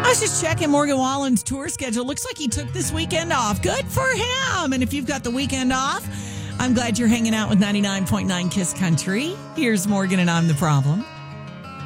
I was just checking Morgan Wallen's tour schedule. Looks like he took this weekend off. Good for him. And if you've got the weekend off, I'm glad you're hanging out with 99.9 Kiss Country. Here's Morgan and I'm the Problem.